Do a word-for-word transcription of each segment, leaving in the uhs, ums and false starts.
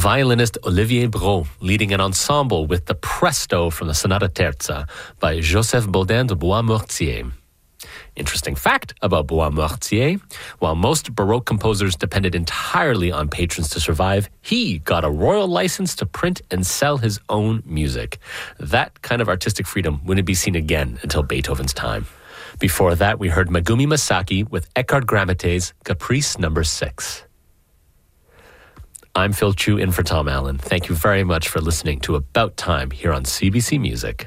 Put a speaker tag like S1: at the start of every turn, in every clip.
S1: violinist Olivier Brault leading an ensemble with the Presto from the Sonata Terza by Joseph Baudin de Bois-Mortier. Interesting fact about Bois-Mortier, while most Baroque composers depended entirely on patrons to survive, he got a royal license to print and sell his own music. That kind of artistic freedom wouldn't be seen again until Beethoven's time. Before that, we heard Megumi Masaki with Eckhard Grammate's Caprice Number six. I'm Phil Chu in for Tom Allen. Thank you very much for listening to About Time here on C B C Music.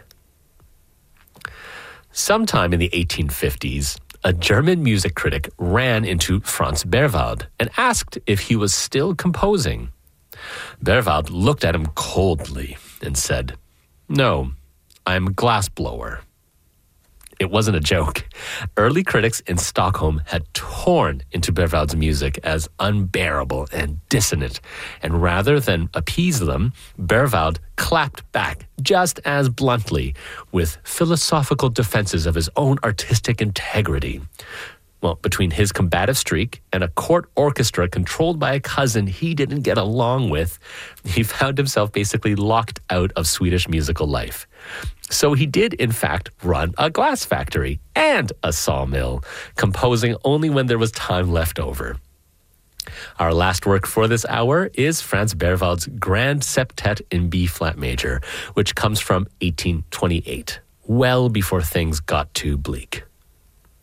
S1: Sometime in the eighteen fifties, a German music critic ran into Franz Berwald and asked if he was still composing. Berwald looked at him coldly and said, "No, I'm a glassblower." It wasn't a joke. Early critics in Stockholm had torn into Berwald's music as unbearable and dissonant, and rather than appease them, Berwald clapped back just as bluntly with philosophical defenses of his own artistic integrity. Well, between his combative streak and a court orchestra controlled by a cousin he didn't get along with, he found himself basically locked out of Swedish musical life. So he did, in fact, run a glass factory and a sawmill, composing only when there was time left over. Our last work for this hour is Franz Berwald's Grand Septet in B-flat major, which comes from eighteen twenty-eight, well before things got too bleak.